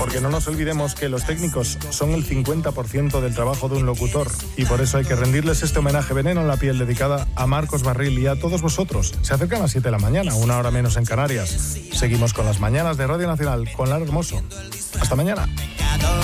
Porque no nos olvidemos que los técnicos son el 50% del trabajo de un locutor y por eso hay que rendirles este homenaje veneno en la piel dedicada a Marcos Barril y a todos vosotros. Se acercan las 7 de la mañana, 1 hora menos en Canarias. Seguimos con las mañanas de Radio Nacional con Lara Hermoso. Hasta mañana.